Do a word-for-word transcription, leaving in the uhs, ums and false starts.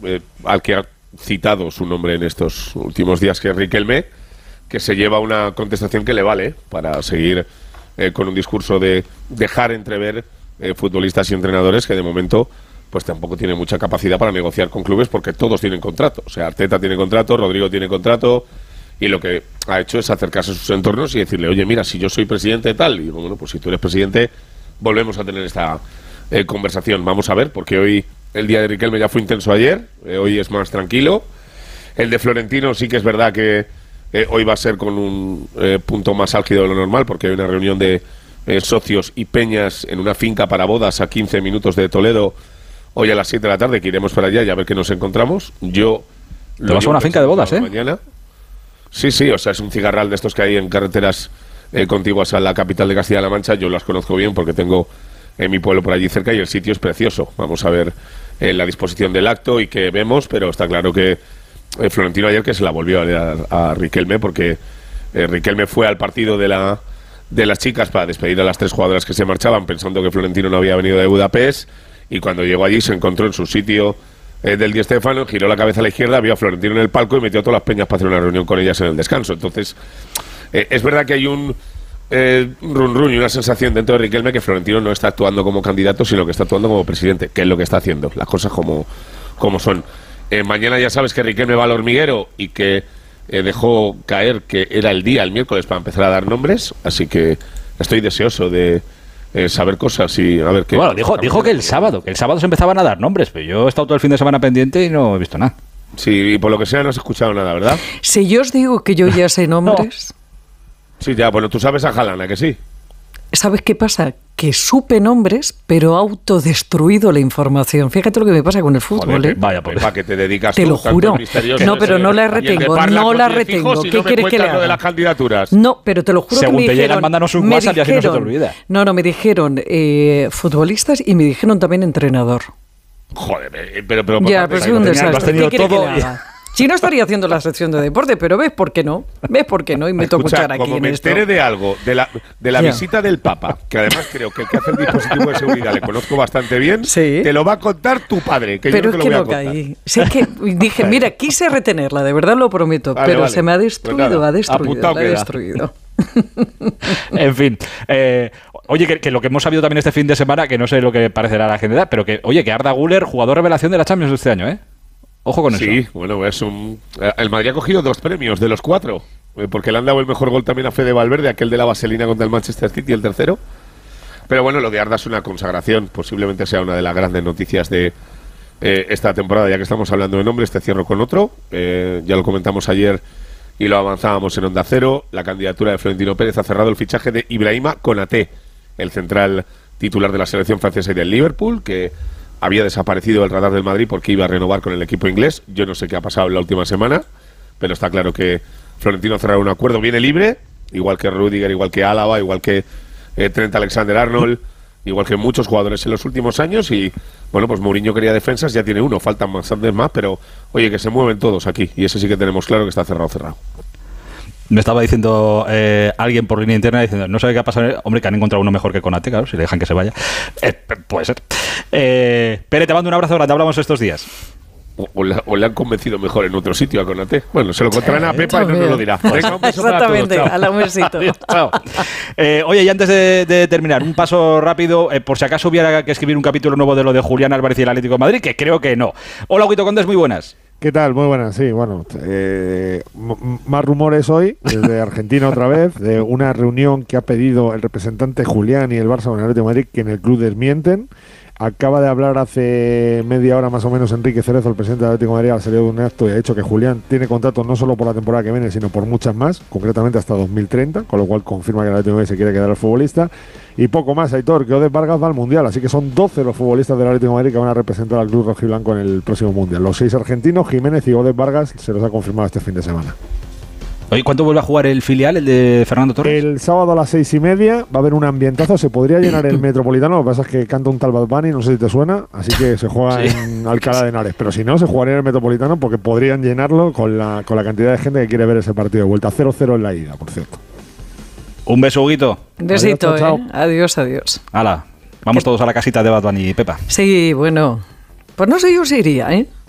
eh, al que ha citado su nombre en estos últimos días, que es Riquelme, que se lleva una contestación que le vale para seguir eh, con un discurso de dejar entrever eh, futbolistas y entrenadores que de momento pues tampoco tienen mucha capacidad para negociar con clubes, porque todos tienen contrato. O sea, Arteta tiene contrato, Rodrigo tiene contrato, y lo que ha hecho es acercarse a sus entornos y decirle, oye, mira, si yo soy presidente de tal, y digo, bueno, pues si tú eres presidente, volvemos a tener esta eh, conversación. Vamos a ver, porque hoy el día de Riquelme ya fue intenso ayer, eh, hoy es más tranquilo. El de Florentino sí que es verdad que eh, hoy va a ser con un eh, punto más álgido de lo normal, porque hay una reunión de eh, socios y peñas en una finca para bodas a quince minutos de Toledo, hoy a las siete de la tarde, que iremos para allá y a ver qué nos encontramos. Yo ¿Te vas a una finca de bodas, eh? Mañana. Sí, sí, o sea, es un cigarral de estos que hay en carreteras eh, contiguas a la capital de Castilla-La Mancha. Yo las conozco bien porque tengo en eh, mi pueblo por allí cerca y el sitio es precioso. Vamos a ver eh, la disposición del acto y qué vemos, pero está claro que eh, Florentino ayer que se la volvió a dar a Riquelme, porque eh, Riquelme fue al partido de la de las chicas para despedir a las tres jugadoras que se marchaban, pensando que Florentino no había venido de Budapest. Y cuando llegó allí se encontró en su sitio eh, del Di Stéfano, giró la cabeza a la izquierda, vio a Florentino en el palco y metió a todas las peñas para hacer una reunión con ellas en el descanso. Entonces, eh, es verdad que hay un eh, run run y una sensación dentro de Riquelme que Florentino no está actuando como candidato, sino que está actuando como presidente, que es lo que está haciendo, las cosas como, como son. Eh, mañana ya sabes que Riquelme va al hormiguero y que eh, dejó caer que era el día, el miércoles, para empezar a dar nombres, así que estoy deseoso de Eh, saber cosas y a ver qué... Bueno, dijo, dijo que el sábado, que el sábado se empezaban a dar nombres, pero yo he estado todo el fin de semana pendiente y no he visto nada. Sí, y por lo que sea no has escuchado nada, ¿verdad? Si yo os digo que yo ya sé nombres... No. Sí, ya, bueno, tú sabes a Jalana, ¿que sí? ¿Sabes qué pasa? Que supe nombres, pero autodestruido la información. Fíjate lo que me pasa con el fútbol, Joder, ¿eh? Vaya, pues para que te dedicas te tú, lo juro. No, pero no la retengo, no la retengo. ¿Qué quieres que le haga? De las candidaturas. No, pero te lo juro. Según que me te dijeron, llegan, mándanos un WhatsApp y así no se te olvida. No, no, me dijeron eh, futbolistas y me dijeron también entrenador. Joder, pero... pero ya, pero soy un desastre. ¿Qué quieres que le haga? Si no estaría haciendo la sección de deporte, pero ves por qué no, ves por qué no, y me toca escuchar aquí como en me esto. entere de algo, de la, de la visita del Papa, que además creo que el que hace el dispositivo de seguridad le conozco bastante bien, sí. Te lo va a contar tu padre, que pero yo no es te lo que voy a no contar. caí. Sí, es que dije, mira, quise retenerla, de verdad lo prometo, vale, pero vale. se me ha destruido, pues nada, ha destruido, ha queda. destruido. En fin, eh, oye, que, que lo que hemos sabido también este fin de semana, que no sé lo que parecerá a la gente, pero que, oye, que Arda Güler, jugador revelación de la Champions de este año, ¿eh? Ojo con sí, eso. Sí, bueno, es un... El Madrid ha cogido dos premios de los cuatro, porque le han dado el mejor gol también a Fede Valverde, aquel de la vaselina contra el Manchester City, el tercero. Pero bueno, lo de Arda es una consagración, posiblemente sea una de las grandes noticias de eh, esta temporada, ya que estamos hablando de nombres, te cierro con otro. Eh, ya lo comentamos ayer y lo avanzábamos en Onda Cero. La candidatura de Florentino Pérez ha cerrado el fichaje de Ibrahima Konaté, el central titular de la selección francesa y del Liverpool, que había desaparecido del radar del Madrid porque iba a renovar con el equipo inglés. Yo no sé qué ha pasado en la última semana, pero está claro que Florentino ha cerrado un acuerdo, viene libre, igual que Rüdiger, igual que Álava, igual que eh, Trent Alexander-Arnold, igual que muchos jugadores en los últimos años. Y bueno, pues Mourinho quería defensas, ya tiene uno, faltan bastantes más, pero oye, que se mueven todos aquí, y ese sí que tenemos claro que está cerrado, cerrado. Me estaba diciendo eh, alguien por línea interna diciendo, no sabe qué ha pasado, hombre, que han encontrado uno mejor que Konaté, claro, si le dejan que se vaya. Eh, puede ser. Eh, Pere, te mando un abrazo grande, hablamos estos días. O, o, le, o le han convencido mejor en otro sitio a Konaté. Bueno, se lo contarán a Pepa y no nos lo dirá. Venga, un beso exactamente, para todos, a la besito. Chao. Eh, oye, y antes de, de terminar, un paso rápido, eh, por si acaso hubiera que escribir un capítulo nuevo de lo de Julián Álvarez y el Atlético de Madrid, que creo que no. Hola, Huguito Condes, muy buenas. ¿Qué tal? Muy buenas, sí, bueno, eh, m- más rumores hoy, desde Argentina otra vez, de una reunión que ha pedido el representante Julián y el Barça con el Atlético de Madrid, que en el club desmienten. Acaba de hablar hace media hora más o menos Enrique Cerezo, el presidente del Atlético de Madrid, ha salido de un acto y ha dicho que Julián tiene contrato no solo por la temporada que viene, sino por muchas más, concretamente hasta dos mil treinta, con lo cual confirma que el Atlético de Madrid se quiere quedar al futbolista. Y poco más, Aitor, que Odez Vargas va al Mundial, así que son doce los futbolistas del Atlético de Madrid que van a representar al club rojiblanco en el próximo Mundial. Los seis argentinos, Jiménez y Odez Vargas, se los ha confirmado este fin de semana. Oye, ¿cuánto vuelve a jugar el filial, el de Fernando Torres? El sábado a las seis y media va a haber un ambientazo, se podría llenar el Metropolitano, lo que pasa es que canta un tal Bad Bunny, no sé si te suena, así que se juega sí. en Alcalá de Henares, pero si no, se jugaría en el Metropolitano porque podrían llenarlo con la, con la cantidad de gente que quiere ver ese partido de vuelta. cero cero en la ida, por cierto. Un beso, Huguito. Un besito, adiós, chao, eh. Adiós, adiós. Hala, vamos todos a la casita de Bad Bunny y Pepa. Sí, bueno, pues no sé yo si iría, ¿eh?